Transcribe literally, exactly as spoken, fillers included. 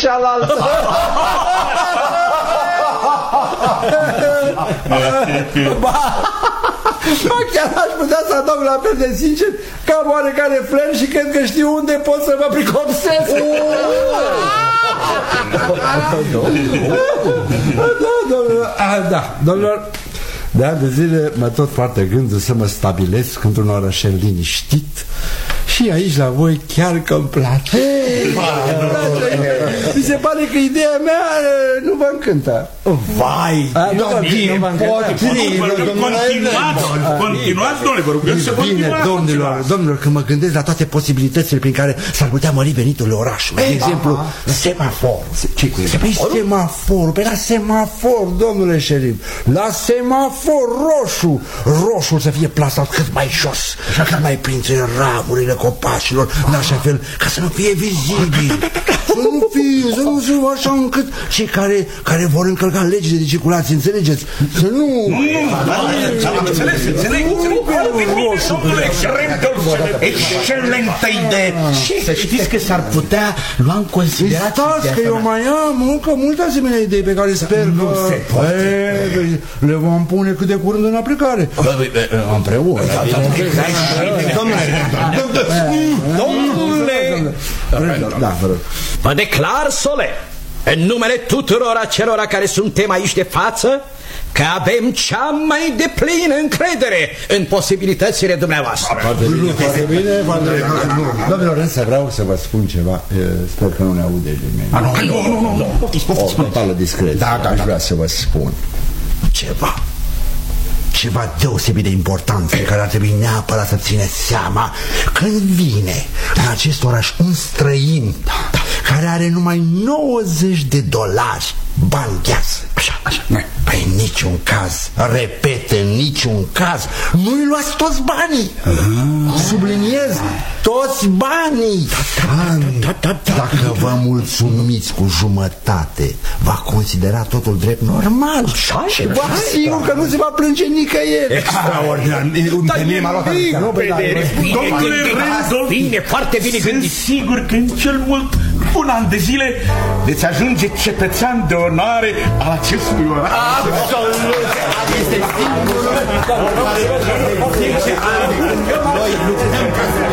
cealaltă. Ba, chiar aș putea să adaug la fel de sincer că am oarecare flen și cred că știu unde pot să mă pricopsesc. Da, domnilor, da, domnilor, de ani de zile mă tot poartă gândul să mă stabilesc într-un orășel liniștit. Și aici la voi chiar că îmi place. Mi se pare că ideea mea nu vă încântă. Vai! Nu vă încântă. Continuați, continuați, domnule, vă rugăm să continuați. Domnilor, domnilor, când mă gândesc la toate posibilitățile prin care s-ar putea mări veniturile orașului. De exemplu, semafor. Ce cu el? Păi semafor, pe la semafor, domnule șerif. La semafor roșu. Roșul să fie plasat cât mai jos, cât mai printre ramurile copașilor, în așa fel ca să nu fie vizibil, să nu fie, să nu fie așa încât cei care, care vor încălca legile de circulație, înțelegeți? Să nu... Am înțeles, înțeleg, excelentă idee. Să știți că s-ar putea lua în considerație. Stați că eu mai am încă multe asemenea idei pe care sper că le vom pune cât de curând în aplicare. Împreună. Domnule, vă declar solemn în numele tuturor acelora care suntem aici de față că avem cea mai deplină încredere în posibilitățile dumneavoastră. Foarte bine, foarte bine, foarte bine. Domnilor, însă vreau să vă spun ceva. Sper că nu ne aude nimeni. Nu, nu, nu, nu. O totală discreție. Da, da, aș vrea să vă spun ceva. Ceva deosebit de important pe care ar trebui neapărat să țineți seama când vine în acest oraș un străin care are numai nouăzeci de dolari bani gheață. Așa, așa. Păi în niciun caz, repet, în niciun caz, nu-i luați toți banii. Subliniez, toți banii. Dacă vă mulțumiți cu jumătate, va considera totul drept normal. Și vă asigur că nu se va plânge nicăieri. Extraordinar. Bine, foarte bine gândit. Sunt sigur că în cel mult un an de zile veți ajunge cetățean de onoare al acestui oraș. Absolut! Este singurul.